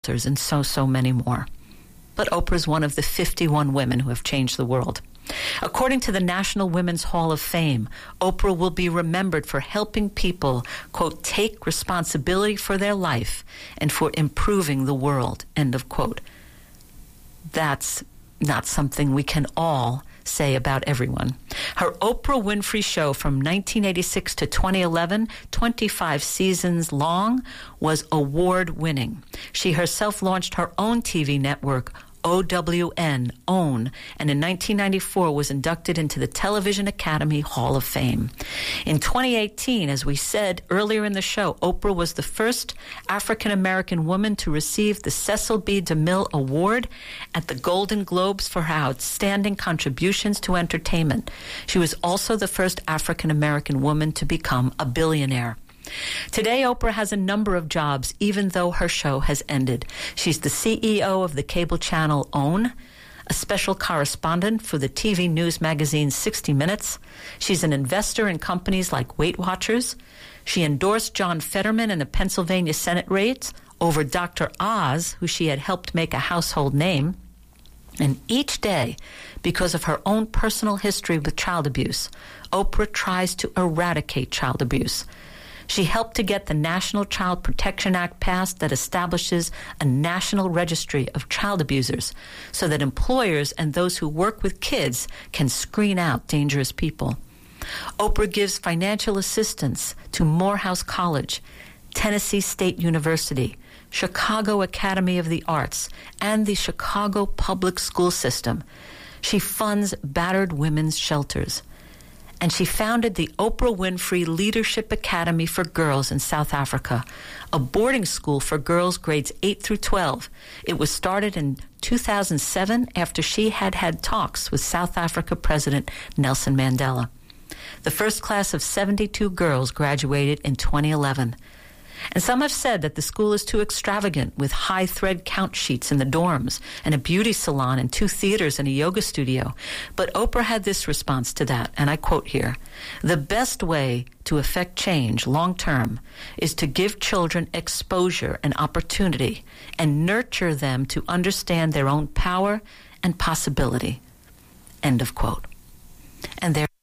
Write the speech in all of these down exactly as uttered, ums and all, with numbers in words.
and so, so many more. But Oprah is one of the fifty-one women who have changed the world. According to the National Women's Hall of Fame, Oprah will be remembered for helping people, quote, take responsibility for their life and for improving the world, end of quote. That's not something we can all say about everyone. Her Oprah Winfrey Show from nineteen eighty-six to twenty eleven, twenty-five seasons long, was award-winning. She herself launched her own T V network, O W N, OWN, and in nineteen ninety-four was inducted into the Television Academy Hall of Fame. In twenty eighteen, as we said earlier in the show, Oprah was the first African-American woman to receive the Cecil B. DeMille Award at the Golden Globes for her outstanding contributions to entertainment. She was also the first African-American woman to become a billionaire. Today, Oprah has a number of jobs, even though her show has ended. She's the C E O of the cable channel OWN, a special correspondent for the T V news magazine sixty minutes. She's an investor in companies like Weight Watchers. She endorsed John Fetterman in the Pennsylvania Senate race over Doctor Oz, who she had helped make a household name. And each day, because of her own personal history with child abuse, Oprah tries to eradicate child abuse. She helped to get the National Child Protection Act passed that establishes a national registry of child abusers so that employers and those who work with kids can screen out dangerous people. Oprah gives financial assistance to Morehouse College, Tennessee State University, Chicago Academy of the Arts, and the Chicago Public School System. She funds battered women's shelters. And she founded the Oprah Winfrey Leadership Academy for Girls in South Africa, a boarding school for girls grades eight through twelve. It was started in two thousand seven after she had had talks with South Africa President Nelson Mandela. The first class of seventy-two girls graduated in twenty eleven. And some have said that the school is too extravagant, with high thread count sheets in the dorms and a beauty salon and two theaters and a yoga studio. But Oprah had this response to that, and I quote here, "The best way to affect change long term is to give children exposure and opportunity and nurture them to understand their own power and possibility." End of quote. And there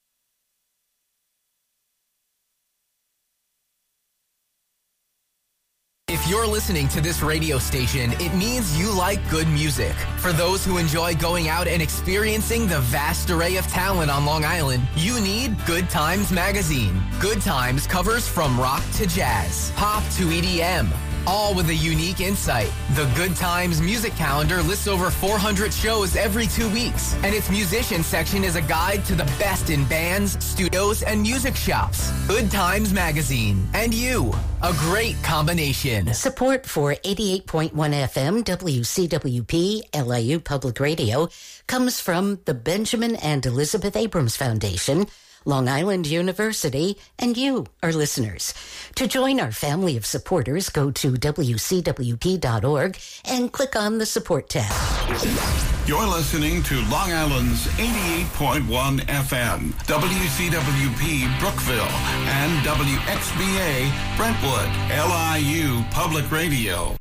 If you're listening to this radio station, it means you like good music. For those who enjoy going out and experiencing the vast array of talent on Long Island, you need Good Times Magazine. Good Times covers from rock to jazz, pop to E D M, all with a unique insight. The Good Times music calendar lists over four hundred shows every two weeks, and its musician section is a guide to the best in bands, studios, and music shops. Good Times Magazine. And you. A great combination. Support for eighty-eight point one F M W C W P L I U Public Radio comes from the Benjamin and Elizabeth Abrams Foundation, Long Island University, and you, our listeners. To join our family of supporters, go to W C W P dot org and click on the support tab. You're listening to Long Island's eighty-eight point one F M, W C W P Brookville, and W X B A Brentwood, L I U Public Radio.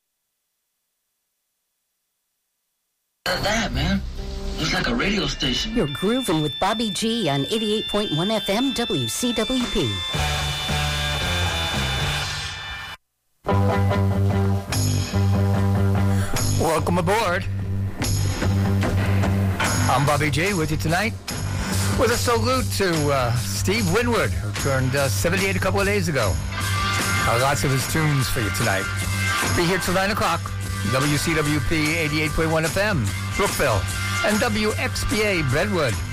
That, man. Looks like a radio station. You're grooving with Bobby G on eighty-eight point one F M W C W P. Welcome aboard. I'm Bobby G with you tonight with a salute to uh, Steve Winwood, who turned uh, seventy-eight a couple of days ago. Uh, lots of his tunes for you tonight. Be here till nine o'clock. W C W P eighty-eight point one F M, Brookville, and W X B A Brentwood.